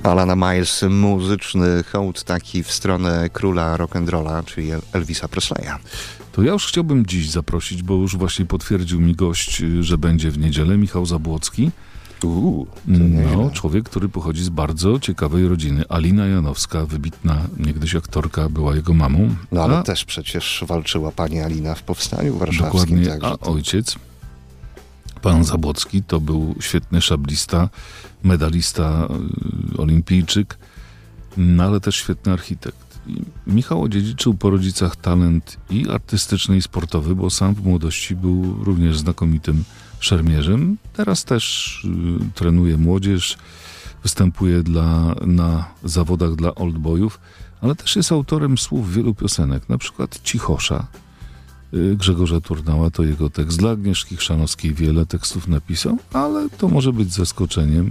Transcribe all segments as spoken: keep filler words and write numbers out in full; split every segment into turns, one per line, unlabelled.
Alana Miles, muzyczny hołd taki w stronę króla rock'n'rolla, czyli Elvisa Presleya.
To ja już chciałbym dziś zaprosić, bo już właśnie potwierdził mi gość, że będzie w niedzielę, Michał Zabłocki.
Uuu,
no, człowiek, który pochodzi z bardzo ciekawej rodziny. Alina Janowska, wybitna niegdyś aktorka, była jego mamą.
No ale
a,
też przecież walczyła pani Alina w Powstaniu Warszawskim.
Dokładnie,
także
a
to...
ojciec, pan Zabłocki, to był świetny szablista, medalista, y, olimpijczyk, no, ale też świetny architekt. I Michał odziedziczył po rodzicach talent i artystyczny, i sportowy, bo sam w młodości był również znakomitym szermierzem. Teraz też y, trenuje młodzież, występuje dla, na zawodach dla oldboyów, ale też jest autorem słów wielu piosenek, na przykład Cichosza y, Grzegorza Turnała, to jego tekst. Dla Agnieszki Chrzanowskiej wiele tekstów napisał, ale to może być zaskoczeniem.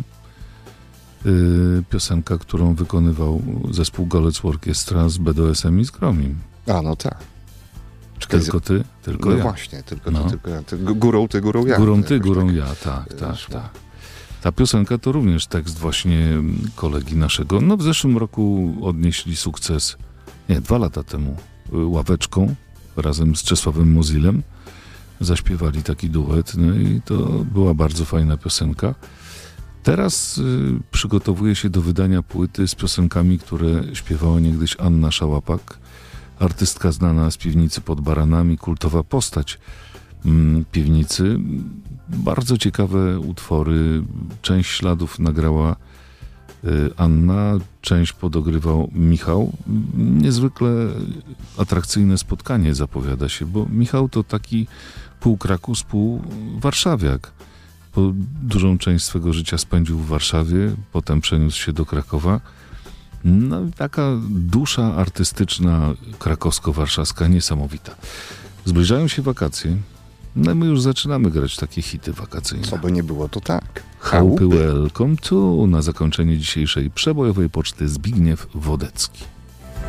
Y, piosenka, którą wykonywał zespół Golec Orkiestra z B D S em i z Gromim.
A, no tak. Czekaj,
Tylko ty, tylko
no
ja.
właśnie, tylko
No.
ty, tylko ja. Ty, górą ty, górą ja.
Górą ty,
Jakoś
górą
tak.
ja, tak, tak,
Szło.
tak. Ta piosenka to również tekst właśnie kolegi naszego. No w zeszłym roku odnieśli sukces, nie, dwa lata temu, Ławeczką razem z Czesławem Mozilem. Zaśpiewali taki duet, no i to była bardzo fajna piosenka. Teraz y, przygotowuje się do wydania płyty z piosenkami, które śpiewała niegdyś Anna Szałapak, artystka znana z Piwnicy pod Baranami, kultowa postać mm, Piwnicy. Bardzo ciekawe utwory. Część śladów nagrała y, Anna, część podogrywał Michał. Niezwykle atrakcyjne spotkanie zapowiada się, bo Michał to taki pół Krakus, pół warszawiak. Bo dużą część swego życia spędził w Warszawie, potem przeniósł się do Krakowa. No taka dusza artystyczna krakowsko-warszawska niesamowita. Zbliżają się wakacje, no i my już zaczynamy grać takie hity wakacyjne.
Co by nie było, to tak.
Chałupy Welcome to na zakończenie dzisiejszej przebojowej poczty Zbigniew Wodecki.